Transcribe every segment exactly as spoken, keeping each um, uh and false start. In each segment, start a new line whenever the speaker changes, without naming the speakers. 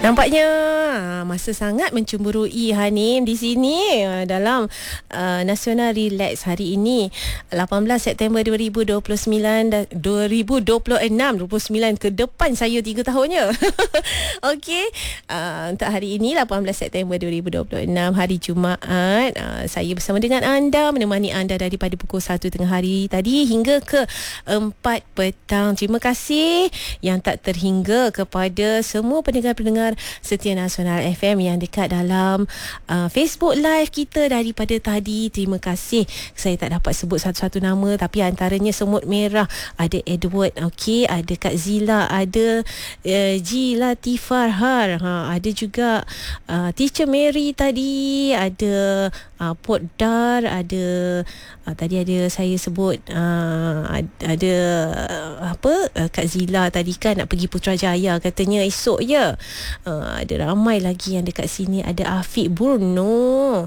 Nampaknya masa sangat mencemburui Hanim di sini dalam uh, Nasional Relax hari ini lapan belas September dua ribu dua puluh sembilan dua ribu dua puluh enam dua puluh sembilan ke depan saya tiga tahunnya. Okey, uh, untuk hari ini lapan belas September dua ribu dua puluh enam hari Jumaat, uh, saya bersama dengan anda menemani anda daripada pukul satu tengah hari tadi hingga ke empat petang. Terima kasih yang tak terhingga kepada semua pendengar-pendengar setia Nasional F M yang dekat dalam uh, Facebook Live kita daripada tadi. Terima kasih. Saya tak dapat sebut satu-satu nama, tapi antaranya semut merah, ada Edward, okey, ada Kak Zila, ada uh, Ji Latifah Har, ha, ada juga uh, Teacher Mary tadi, ada uh, Potdar, ada uh, tadi ada saya sebut uh, ada uh, apa uh, Kak Zila tadi kan nak pergi Putrajaya katanya esok ya. Uh, ada ramai lagi yang dekat sini, ada Afiq Bruno.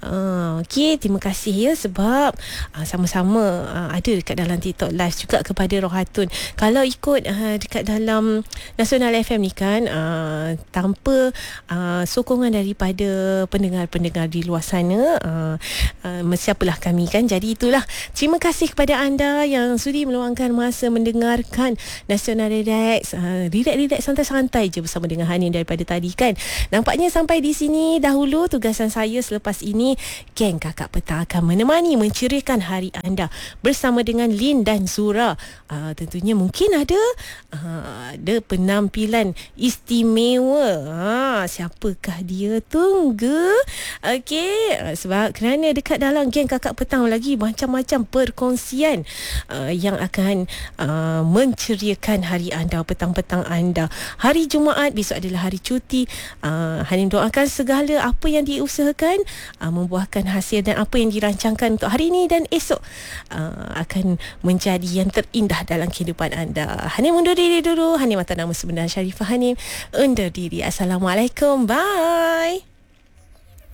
Uh, Okey, terima kasih ya sebab uh, sama-sama uh, ada dekat dalam TikTok live juga kepada Rohatun. Kalau ikut uh, dekat dalam Nasional F M ni kan uh, tanpa uh, sokongan daripada pendengar-pendengar di luar sana, uh, uh, siapalah kami kan. Jadi itulah, terima kasih kepada anda yang sudi meluangkan masa mendengarkan Nasional Relax. uh, Relax-relax santai-santai je bersama dengan Hanin daripada tadi kan. Nampaknya sampai di sini dahulu tugasan saya. Selepas ini geng Kakak Petang akan menemani menceriakan hari anda bersama dengan Lin dan Zura. uh, Tentunya mungkin ada uh, ada penampilan istimewa. ha, Siapakah dia? Tunggu. Okey, uh, sebab kerana dekat dalam geng Kakak Petang lagi macam-macam perkongsian uh, yang akan uh, menceriakan hari anda, petang-petang anda. Hari Jumaat, besok adalah hari cuti. uh, Hanim doakan segala apa yang diusahakan uh, membuahkan hasil, dan apa yang dirancangkan untuk hari ini dan esok uh, akan menjadi yang terindah dalam kehidupan anda. Hanim undur diri dulu. Hanim atas nama sebenar Sharifah Hanim undur diri. Assalamualaikum. Bye.